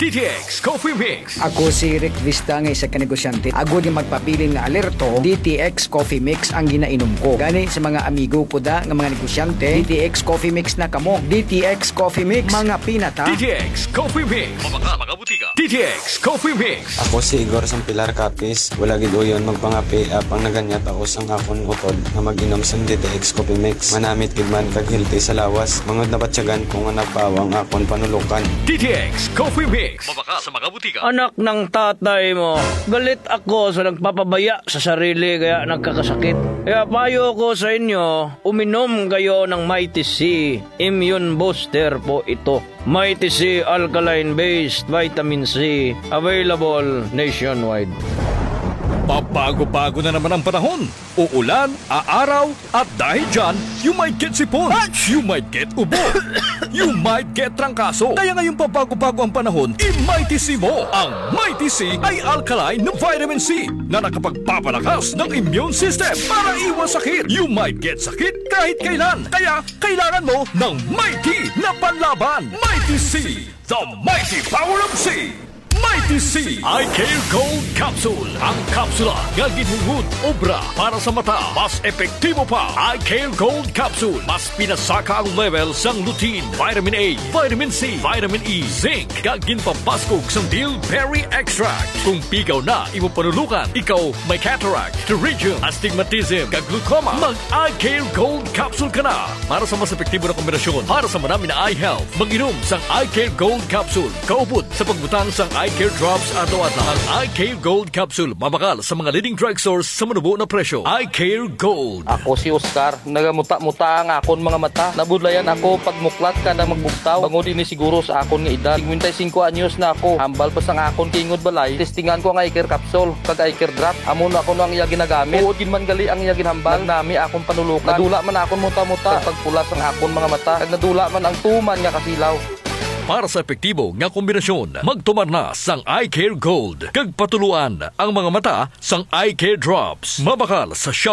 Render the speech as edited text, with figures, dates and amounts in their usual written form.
DTX Coffee Mix. Ako si Rick Vista nga isa ka negosyante. Ako di magpapiling nga alerto, DTX Coffee Mix ang ginainom ko. Gani sa mga amigo ko da nga mga negosyante, DTX Coffee Mix na kamo. DTX Coffee Mix, mga pinata. DTX Coffee Mix. Mabaka, mga butika. DTX Coffee Mix. Ako si Igor Sampilar Capis. Wala gid uyon magpangapi apang naganyat ako sang akon utod nga mag-inom sa DTX Coffee Mix. Manamit gid man kag healthy sa lawas. Mangod na batyagan ko nga nagpawang akon panulukan. DTX Coffee Mix. Mabaka sa mga butika. Anak ng tatay mo, galit ako sa nagpapabaya sa sarili kaya nagkakasakit. Kaya payo ko sa inyo, uminom kayo ng Mighty C. Immune booster po ito. Mighty C alkaline-based vitamin C. Available nationwide. Pabago-bago na naman ang panahon. Uulan, aaraw, at dahil dyan, you might get sipon, you might get ubo, you might get trangkaso. Kaya ngayong pabago-bago ang panahon, i-Mighty C mo. Ang Mighty C ay alkaline na vitamin C na nakapagpapalakas ng immune system para iwas sakit. You might get sakit kahit kailan. Kaya kailangan mo ng Mighty na panlaban. Mighty C, the mighty power of C. Mighty C Eye Care Gold Capsule. Ang kapsula nga ginhungod obra para sa mata. Mas epektibo pa. Eye Care Gold Capsule. Mas pinasaka ang level sang lutein, vitamin A, vitamin C, vitamin E, zinc. Gagin pampaskog sang bilberry extract. Kung pigaw na imo panulukan, ikaw may cataract, pterygium, astigmatism, kag glaucoma, mag Eye Care Gold Capsule ka na. Para sa mas epektibo na kombinasyon para sa marami na eye health, mag-inom sang Eye Care Gold Capsule. Kaupod sa pagbutang sang Eye Care Drops adlaw-adlaw. Ang Eye Care Gold Capsule mabakal sa mga leading drugstores sa manubo na presyo. Eye Care Gold. Ako si Oscar, nagamuta-muta ang akon mga mata. Nabudlayan ako pagmuklat ka na magbugtaw. Bangod ini siguro sa akon nga edad. 55 anyos na ako. Hambal pa sang akon kingod balay. Testingan ko ang Eye Care Capsule kag Eye Care Drop. Amo na ako ang iya ginagamit. Uod gid man gali ang iya ginhambal. Nami akon panulukan. Nadula man akon muta-muta. Pagpulas ang akon mga mata. Kag nadula man ang tuman nga kasilaw. Para sa epektibo nga kombinasyon, magtumar na sang Eye Care Gold. Kag patuluan ang mga mata sang Eye Care Drops. Mabakal sa